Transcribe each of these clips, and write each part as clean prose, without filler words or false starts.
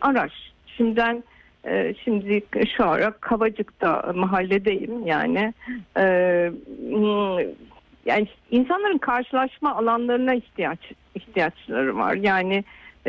araç. Şimdi şu ara Kavacık'ta mahalledeyim yani. Yani insanların karşılaşma alanlarına ihtiyaçları var. Yani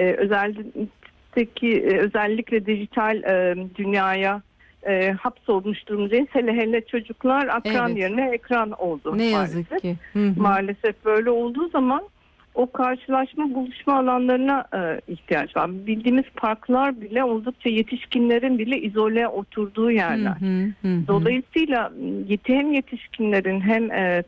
özellikle dijital dünyaya hapsolmuş durumdayız. Hele çocuklar akran yerine ekran oldu. Ne yazık ki. Maalesef böyle olduğu zaman o karşılaşma, buluşma alanlarına ihtiyaç var. Bildiğimiz parklar bile oldukça yetişkinlerin bile izole oturduğu yerler. Dolayısıyla hem yetişkinlerin hem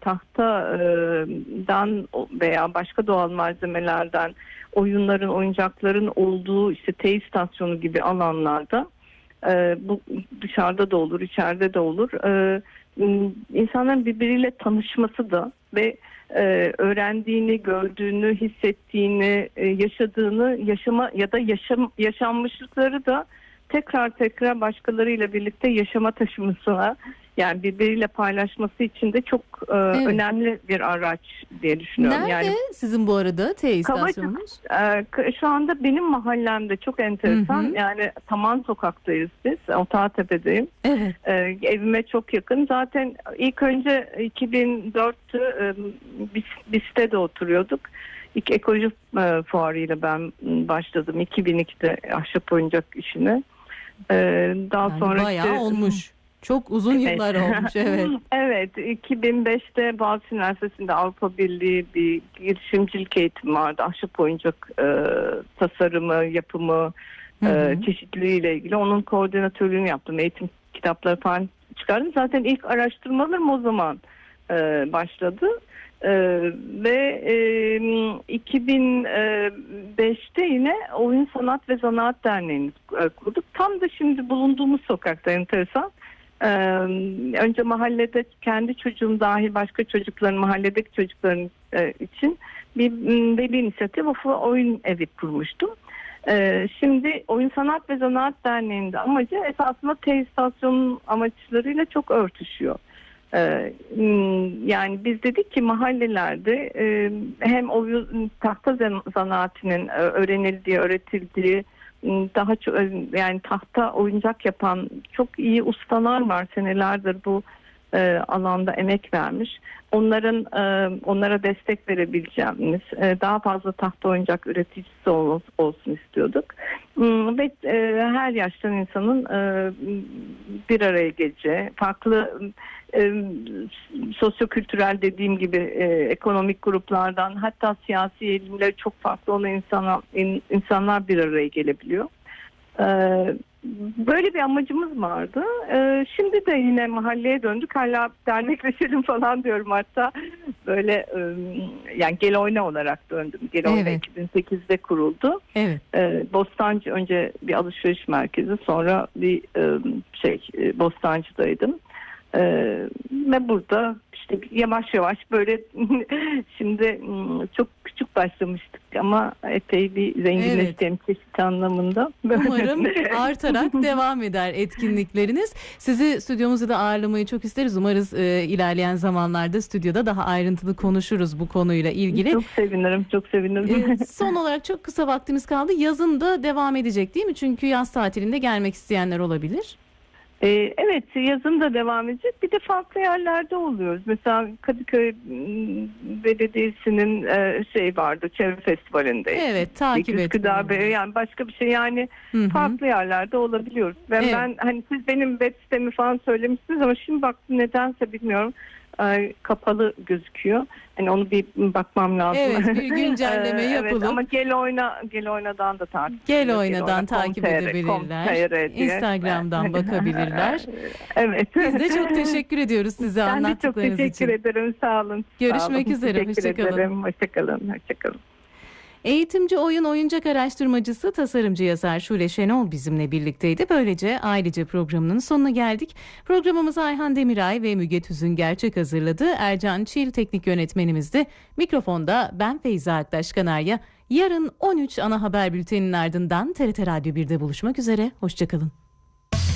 tahtadan veya başka doğal malzemelerden oyuncakların olduğu işte teyit istasyonu gibi alanlarda, bu dışarıda da olur, içeride de olur. İnsanların birbiriyle tanışması da ve öğrendiğini, gördüğünü, hissettiğini, yaşadığını, yaşanmışlıkları da tekrar başkalarıyla birlikte yaşama taşımasına, yani birbiriyle paylaşması için de çok önemli bir araç diye düşünüyorum. Nerede yani sizin bu arada teyit istasyonunuz? Şu anda benim mahallemde çok enteresan. Yani Taman Sokak'tayız biz. Otağtepe'deyim. Evet. Evime çok yakın. Zaten ilk önce 2004'tü BİS'te de oturuyorduk. İlk ekoloji fuarıyla ben başladım 2002'de ahşap oyuncak işine. Daha yani sonra bayağı olmuş. Çok uzun yıllar olmuş. Evet. Evet. 2005'te Boğaziçi Üniversitesi'nde Avrupa Birliği bir girişimcilik eğitimi vardı. Ahşap oyuncak tasarımı, yapımı, çeşitliliğiyle ilgili. Onun koordinatörlüğünü yaptım. Eğitim kitapları falan çıkardım. Zaten ilk araştırmalarım o zaman başladı. Ve 2005'te yine Oyun Sanat ve Zanaat Derneği'ni kurduk. Tam da şimdi bulunduğumuz sokakta enteresan. Önce mahallede kendi çocuğum dahil başka çocukların, mahalledeki çocukların için bir veli inisiyatif oyun evi kurmuştum. Şimdi Oyun Sanat ve Zanaat Derneği'nde amacı esasında teyit istasyonunun amaçlarıyla çok örtüşüyor. Yani biz dedik ki mahallelerde hem tahta zanaatinin öğrenildiği, öğretildiği, daha çok yani tahta oyuncak yapan çok iyi ustalar var, senelerdir bu alanda emek vermiş. Onlara destek verebileceğimiz daha fazla tahta oyuncak üreticisi olsun istiyorduk. Ve her yaştan insanın bir araya geleceği, farklı sosyokültürel dediğim gibi ekonomik gruplardan, hatta siyasi eğilimleri çok farklı olan insanlar bir araya gelebiliyor. Böyle bir amacımız vardı. Şimdi de yine mahalleye döndük. Hala dernekleşelim falan diyorum hatta. Böyle yani Gel Oyna olarak döndüm. Gel Oyna 2008'de kuruldu. Evet. Bostancı önce bir alışveriş merkezi, sonra bir Bostancı'daydım. Ve burada işte yavaş yavaş böyle şimdi çok küçük başlamıştık ama epey bir zenginleştiğim çeşit anlamında. Umarım artarak devam eder etkinlikleriniz. Sizi stüdyomuzda da ağırlamayı çok isteriz. Umarız ilerleyen zamanlarda stüdyoda daha ayrıntılı konuşuruz bu konuyla ilgili. Çok sevinirim. Son olarak çok kısa vaktimiz kaldı. Yazın da devam edecek değil mi? Çünkü yaz tatilinde gelmek isteyenler olabilir. Evet, yazın da devam edecek. Bir de farklı yerlerde oluyoruz. Mesela Kadıköy Belediyesi'nin vardı, Çevre Festivali'nde. Evet, takip ettim. Yani başka bir şey, yani farklı yerlerde olabiliyoruz. Ben hani siz benim web sitemi falan söylemişsiniz ama şimdi baktım, nedense bilmiyorum, kapalı gözüküyor. Hani onu bir bakmam lazım. Evet, bir güncelleme yapılıp. Evet, ama Gel Oyna'dan da takip. Gel Oyna'dan takip edebilirler. Instagram'dan bakabilirler. Evet. Biz de çok teşekkür ediyoruz size anlattıklarınız için. Ben de çok teşekkür ederim. Sağ olun. Görüşmek üzere. Hoşçakalın. Hoşçakalın. Eğitimci, oyuncak araştırmacısı, tasarımcı yazar Şule Şenol bizimle birlikteydi. Böylece ailece programının sonuna geldik. Programımızı Ayhan Demiray ve Müge Tüzün Gerçek hazırladı. Ercan Çil teknik yönetmenimizdi. Mikrofonda ben Feyza Aktaş Kanarya. Yarın 13 ana haber bülteninin ardından TRT Radyo 1'de buluşmak üzere. Hoşçakalın.